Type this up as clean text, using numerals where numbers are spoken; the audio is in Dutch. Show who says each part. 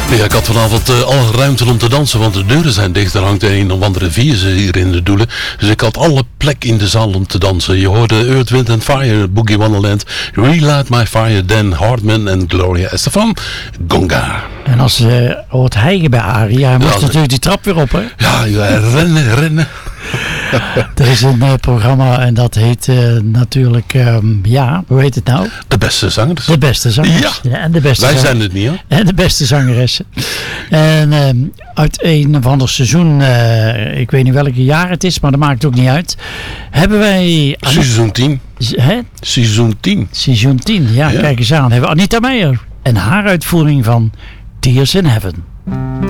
Speaker 1: Ja, ik had vanavond alle ruimte om te dansen, want de deuren zijn dicht. Er hangt een of andere virus hier in de doelen. Dus ik had alle plek in de zaal om te dansen. Je hoorde Earth, Wind and Fire, Boogie Wonderland, Relight My Fire, Dan Hartman en Gloria Estefan, Gonga.
Speaker 2: En als je hoort hijgen bij Arie, hij moest natuurlijk die trap weer op, hè?
Speaker 1: Ja, rennen.
Speaker 2: Er is een programma en dat heet natuurlijk, hoe heet het nou?
Speaker 1: De beste zangers.
Speaker 2: De beste zangers.
Speaker 1: Ja.
Speaker 2: En de beste
Speaker 1: Wij zijn het niet, hoor.
Speaker 2: En de beste zangeressen. En uit een of ander seizoen, ik weet niet welke jaar het is, maar dat maakt ook niet uit. Hebben wij...
Speaker 1: Seizoen 10.
Speaker 2: Hè?
Speaker 1: Seizoen 10.
Speaker 2: Seizoen 10, ja, kijk eens aan. Hebben we Anita Meijer en haar uitvoering van Tears in Heaven.